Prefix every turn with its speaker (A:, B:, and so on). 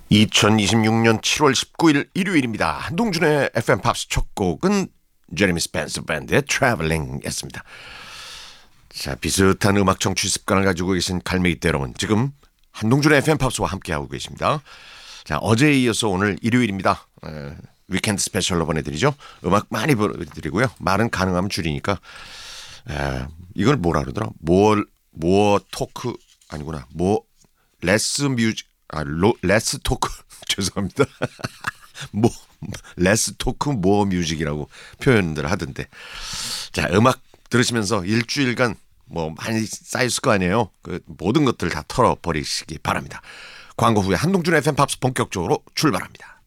A: 2026년 7월 19일 일요일입니다. 한동준의 FM 팝스 첫 곡은 제레미 스펜서 밴드의 Traveling이었습니다. 자, 비슷한 음악 청취 습관을 가지고 계신 갈매기 떼 여러분, 지금 한동준의 FM 팝스와 함께하고 계십니다. 자, 어제에 이어서 오늘 일요일입니다. 위켄드 스페셜로 보내드리죠. 음악 많이 보내드리고요. 말은 가능하면 줄이니까 이걸 뭐라 그러더라? 모어 토크 아니구나. 레스 뮤직 레스 토크 죄송합니다. 뭐 레스 토크 뭐 뮤직이라고 표현들 하던데. 자, 음악 들으시면서 일주일간 뭐 많이 쌓였을 거 아니에요. 그 모든 것들 다 털어버리시기 바랍니다. 광고 후에 한동준 FM 팝스 본격적으로 출발합니다.